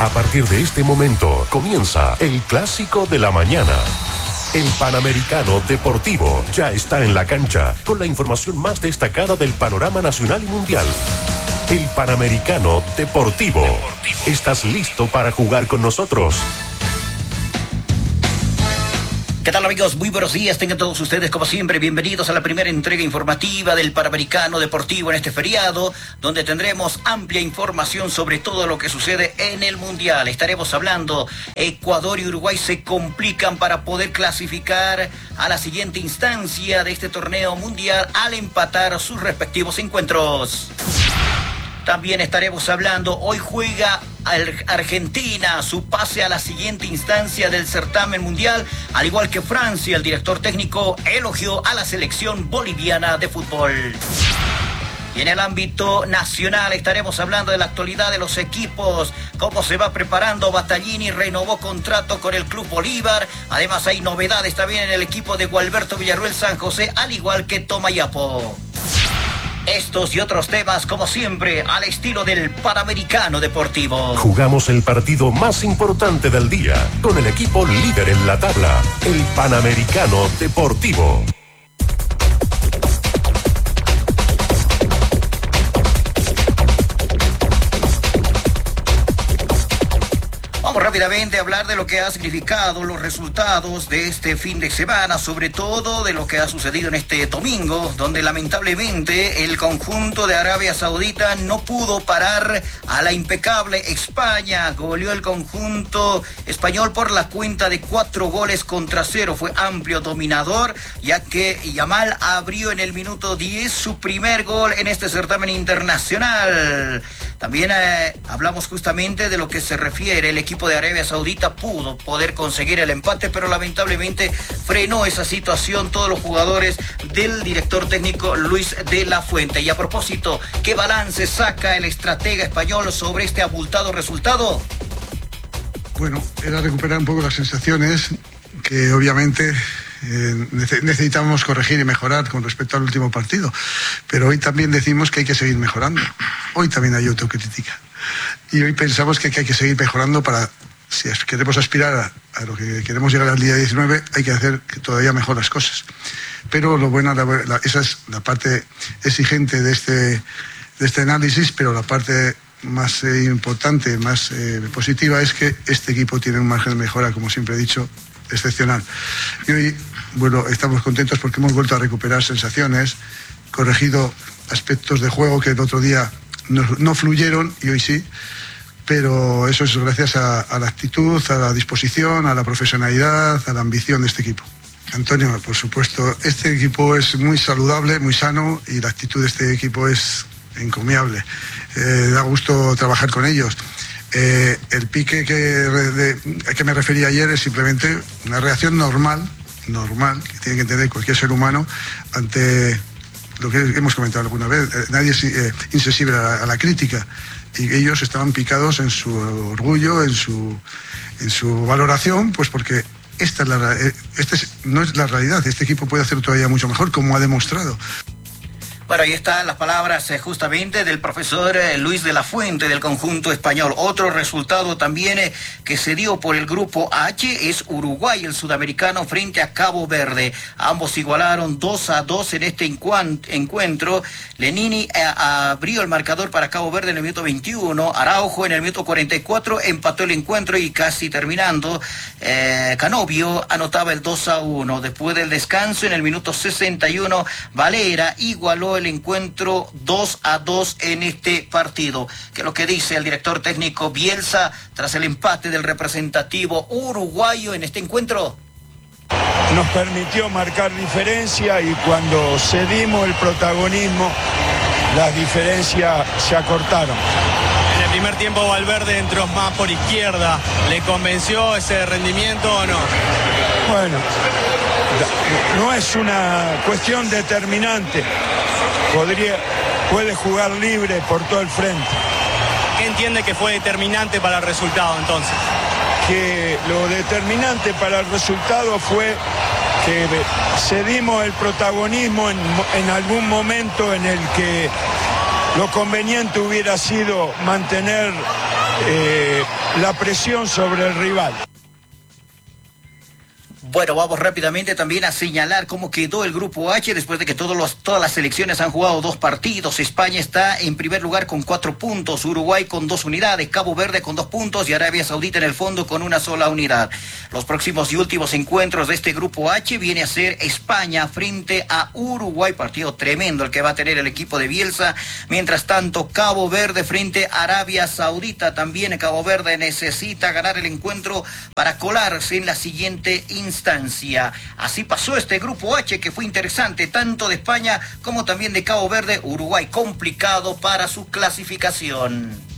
A partir de este momento comienza el clásico de la mañana. El Panamericano Deportivo ya está en la cancha con la información más destacada del panorama nacional y mundial. El Panamericano Deportivo. ¿Estás listo para jugar con nosotros? ¿Qué tal, amigos? Muy buenos días, tengan todos ustedes como siempre bienvenidos a la primera entrega informativa del Panamericano Deportivo en este feriado, donde tendremos amplia información sobre todo lo que sucede en el Mundial. Estaremos hablando, Ecuador y Uruguay se complican para poder clasificar a la siguiente instancia de este torneo mundial al empatar sus respectivos encuentros. También estaremos hablando, hoy juega Argentina su pase a la siguiente instancia del certamen mundial, al igual que Francia. El director técnico elogió a la selección boliviana de fútbol. Y en el ámbito nacional estaremos hablando de la actualidad de los equipos, cómo se va preparando. Battaglini renovó contrato con el Club Bolívar. Además hay novedades también en el equipo de Gualberto Villarruel San José, al igual que Tomayapo. Estos y otros temas, como siempre, al estilo del Panamericano Deportivo. Jugamos el partido más importante del día con el equipo líder en la tabla, el Panamericano Deportivo. Vamos rápidamente a hablar de lo que ha significado los resultados de este fin de semana, sobre todo de lo que ha sucedido en este domingo, donde lamentablemente el conjunto de Arabia Saudita no pudo parar a la impecable España. Goleó el conjunto español por la cuenta de 4-0. Fue amplio dominador, ya que Yamal abrió en el minuto 10 su primer gol en este certamen internacional. También hablamos justamente de lo que se refiere. El equipo de Arabia Saudita pudo poder conseguir el empate, pero lamentablemente frenó esa situación todos los jugadores del director técnico Luis de la Fuente. Y a propósito, ¿qué balance saca el estratega español sobre este abultado resultado? Bueno, era recuperar un poco las sensaciones que obviamente necesitamos corregir y mejorar con respecto al último partido, pero hoy también decimos que hay que seguir mejorando. Hoy también hay autocrítica y hoy pensamos que hay que seguir mejorando para, si queremos aspirar a lo que queremos llegar al día 19, hay que hacer todavía mejor las cosas. Pero lo bueno, esa es la parte exigente de este análisis, pero la parte más importante, más positiva, es que este equipo tiene un margen de mejora, como siempre he dicho, excepcional. Y hoy, bueno, estamos contentos porque hemos vuelto a recuperar sensaciones, corregido aspectos de juego que el otro día no fluyeron y hoy sí, pero eso es gracias a la actitud, a la disposición, a la profesionalidad, a la ambición de este equipo. Antonio, por supuesto, este equipo es muy saludable, muy sano, y la actitud de este equipo es encomiable. Da gusto trabajar con ellos. El pique que me refería ayer es simplemente una reacción normal que tiene que tener cualquier ser humano ante lo que hemos comentado alguna vez. Nadie es insensible a la crítica, y ellos estaban picados en su orgullo, en su valoración, pues porque no es la realidad. Este equipo puede hacer todavía mucho mejor, como ha demostrado. Bueno, ahí están las palabras justamente del profesor Luis de la Fuente del conjunto español. Otro resultado también que se dio por el grupo H es Uruguay, el sudamericano, frente a Cabo Verde. Ambos igualaron 2-2 en este encuentro. Lenini abrió el marcador para Cabo Verde en el minuto 21. Araujo en el minuto 44 empató el encuentro, y casi terminando, Canovio anotaba el 2-1. Después del descanso, en el minuto 61, Valera igualó el encuentro 2-2 en este partido. ¿Qué es lo que dice el director técnico Bielsa tras el empate del representativo uruguayo en este encuentro? Nos permitió marcar diferencia, y cuando cedimos el protagonismo, las diferencias se acortaron. En el primer tiempo Valverde entró más por izquierda. ¿Le convenció ese rendimiento o no? Bueno, no es una cuestión determinante. Puede jugar libre por todo el frente. ¿Qué entiende que fue determinante para el resultado entonces? Que lo determinante para el resultado fue que cedimos el protagonismo en algún momento en el que lo conveniente hubiera sido mantener la presión sobre el rival. Bueno, vamos rápidamente también a señalar cómo quedó el grupo H después de que todas las selecciones han jugado 2 partidos. España está en primer lugar con 4 puntos, Uruguay con 2 unidades, Cabo Verde con 2 puntos y Arabia Saudita en el fondo con 1 sola unidad. Los próximos y últimos encuentros de este grupo H viene a ser España frente a Uruguay, partido tremendo el que va a tener el equipo de Bielsa. Mientras tanto, Cabo Verde frente a Arabia Saudita. También Cabo Verde necesita ganar el encuentro para colarse en la siguiente instancia. Así pasó este grupo H, que fue interesante, tanto de España como también de Cabo Verde. Uruguay complicado para su clasificación.